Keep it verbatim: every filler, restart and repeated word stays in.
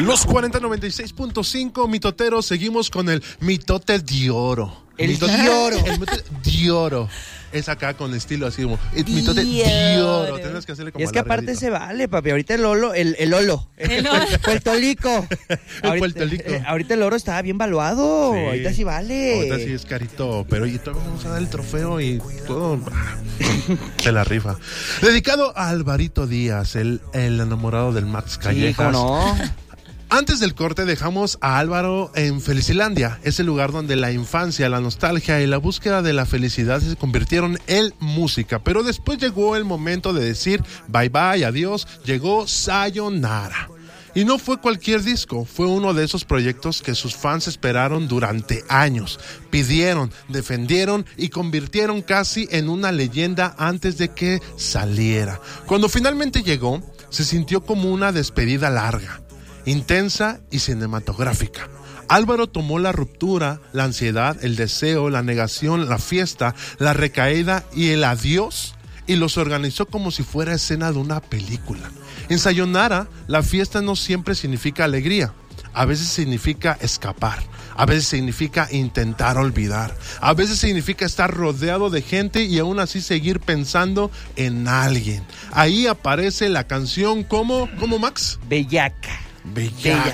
Los cuarenta noventa y seis punto cinco mitoteros, seguimos con el mitote de oro. El mitote de oro. El mitote de oro. Es acá con estilo así como el mitote de oro. Tienes que hacerle como y es que aparte alargadito. se vale, papi. Ahorita el olo, el, el olo. El olo. Puertolico. El puertolico. Eh, ahorita el oro estaba bien valuado. Sí. Ahorita sí vale. Ahorita sí es carito, pero y todavía vamos a dar el trofeo y todo. Se la rifa. Dedicado a Alvarito Díaz, el, el enamorado del Max Sí, Callejas. ¿cómo no? Antes del corte dejamos a Álvaro en Felicilandia, ese lugar donde la infancia, la nostalgia y la búsqueda de la felicidad se convirtieron en música. Pero después llegó el momento de decir bye bye, adiós, llegó Sayonara. Y no fue cualquier disco, fue uno de esos proyectos que sus fans esperaron durante años, pidieron, defendieron y convirtieron casi en una leyenda antes de que saliera. Cuando finalmente llegó, se sintió como una despedida larga, intensa y cinematográfica. Álvaro tomó la ruptura, la ansiedad, el deseo, la negación, la fiesta, la recaída y el adiós y los organizó como si fuera escena de una película. En Sayonara, la fiesta no siempre significa alegría. A veces significa escapar, a veces significa intentar olvidar, a veces significa estar rodeado de gente y aún así seguir pensando en alguien. Ahí aparece la canción como, ¿cómo, Max? Bellaca. Bellaca.